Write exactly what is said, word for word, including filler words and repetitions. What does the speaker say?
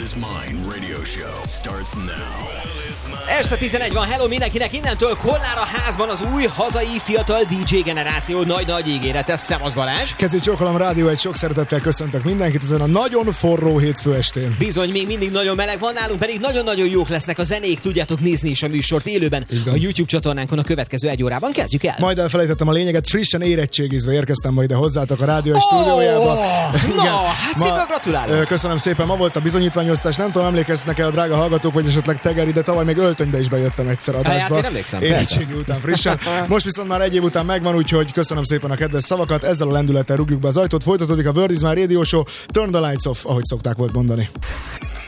is Mine radio show starts now. Este tizenegy van, hello mindenkinek, innentől Kollár a házban az új hazai fiatal dé dzsé generáció nagy-nagy ígérete. Szevasz Balázs! Kezdj Csókolom Rádió, egy sok szeretettel köszöntök mindenkit ezen a nagyon forró hétfő estén. Bizony, még mindig nagyon meleg van nálunk, pedig nagyon-nagyon jók lesznek a zenék, tudjátok nézni is a műsort élőben. A YouTube csatornánkon a következő egy órában kezdjük el. Majd elfelejtettem a lényeget, frissen érettségizve érkeztem majd ide hozzátok a rádió oh, stúdiójába. No, hát szépen gratulálok! Köszönöm szépen, ma volt a bizonyítványosztás, nem tudom, emlékeznek-e a drága hallgatók, vagy esetleg Tegeri, de tavaly még öltönybe is bejöttem egyszer adásba. Hát én emlékszem, érettségi után frissen. Most viszont már egy év után megvan, úgyhogy köszönöm szépen a kedves szavakat, ezzel a lendülettel rúgjuk be az ajtót, folytatódik a Word is My Radio Show, Turn the Lights Off, ahogy szokták volt mondani.